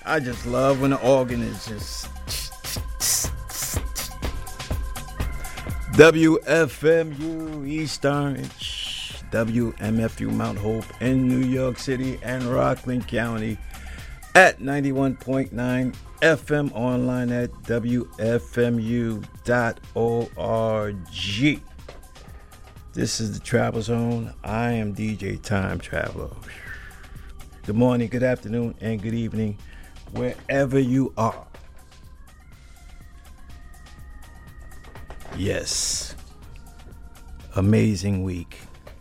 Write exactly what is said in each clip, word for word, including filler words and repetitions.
I just love when the organ is just W F M U East Orange, W M F U Mount Hope in New York City and Rockland County at ninety-one point nine F M, online at W F M U dot org. This is the Travel Zone. I am D J Time Traveler. Good morning, good afternoon, and good evening, wherever you are. Yes, amazing week.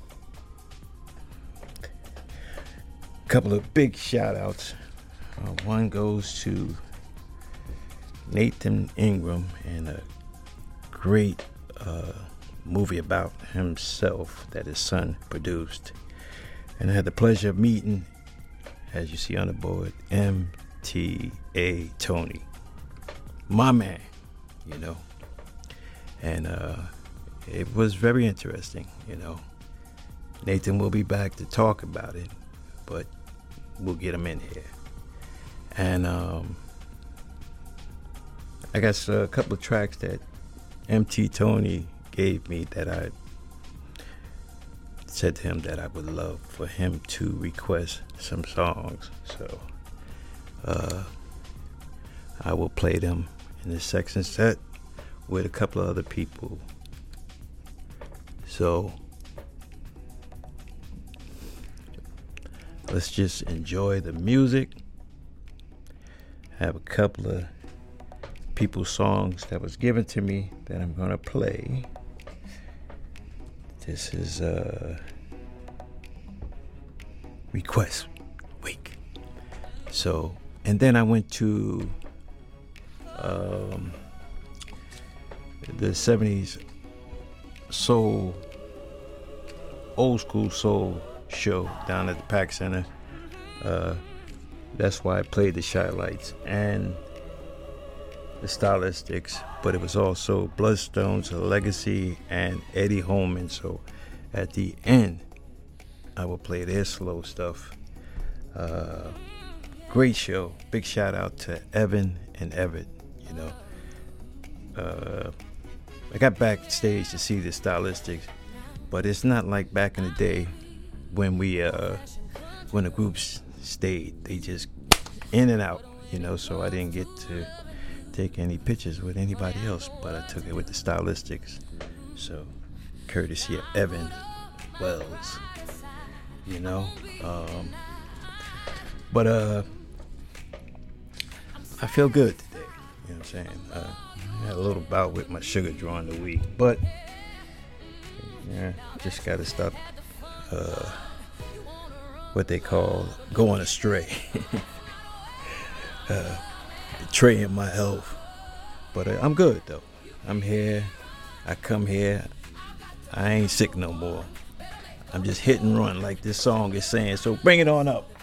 Couple of big shout outs. Uh, one goes to Nathan Ingram and a great uh, movie about himself that his son produced. And I had the pleasure of meeting, as you see on the board, M T A Tony. My man, you know. And uh, it was very interesting, you know. Nathan will be back to talk about it, but we'll get him in here. And um, I got a couple of tracks that M T Tony gave me that I said to him that I would love for him to request some songs. So uh, I will play them in this section set with a couple of other people. So let's just enjoy the music. Have a couple of people's songs that was given to me that I'm gonna play. This is uh request week. So, and then I went to um the seventies soul, old school soul show down at the Pack Center. Uh, that's why I played the Shy Lights and the Stylistics, but it was also Bloodstones, Legacy, and Eddie Holman. So at the end, I will play their slow stuff. Uh, great show. Big shout out to Evan and Everett. You know, uh, I got backstage to see the Stylistics, but it's not like back in the day when we, uh, when the groups stayed. They just in and out, you know. So I didn't get to take any pictures with anybody else, but I took it with the Stylistics. So, courtesy of Evan Wells, you know. Um, but uh, I feel good today. You know what I'm saying? Uh, I had a little bout with my sugar during the week, but yeah, just gotta stop uh, what they call going astray, uh, betraying my health. But uh, I'm good though. I'm here. I come here. I ain't sick no more. I'm just hit and run like this song is saying. So bring it on up.